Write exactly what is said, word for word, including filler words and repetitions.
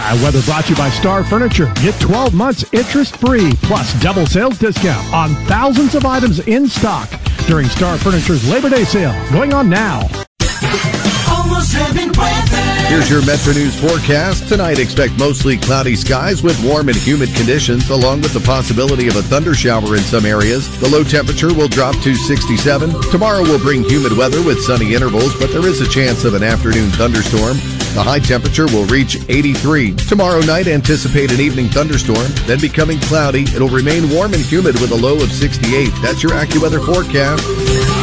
Uh, weather brought to you by Star Furniture. Get twelve months interest-free, plus double sales discount on thousands of items in stock during Star Furniture's Labor Day sale, going on now. Here's your Metro News forecast. Tonight, expect mostly cloudy skies with warm and humid conditions, along with the possibility of a thunder shower in some areas. The low temperature will drop to sixty-seven. Tomorrow will bring humid weather with sunny intervals, but there is a chance of an afternoon thunderstorm. The high temperature will reach eighty-three. Tomorrow night, anticipate an evening thunderstorm, then becoming cloudy. It'll remain warm and humid with a low of sixty-eight. That's your AccuWeather forecast.